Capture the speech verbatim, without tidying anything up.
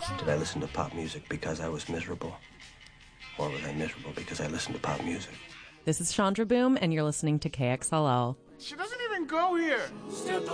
Did I listen to pop music because I was miserable? Or was I miserable because I listened to pop music? This is Chandra Boom, and you're listening to K X L L. She doesn't even go here. Step